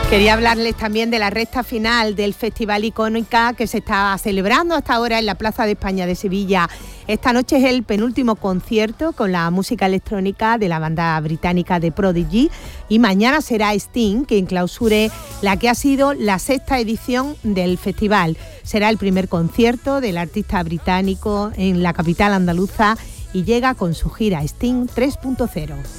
Quería hablarles también de la recta final del Festival Icónica que se está celebrando hasta ahora en la Plaza de España de Sevilla. Esta noche es el penúltimo concierto con la música electrónica de la banda británica The Prodigy y mañana será Sting quien clausure la que ha sido la 6ª edición del festival. Será el primer concierto del artista británico en la capital andaluza y llega con su gira Sting 3.0.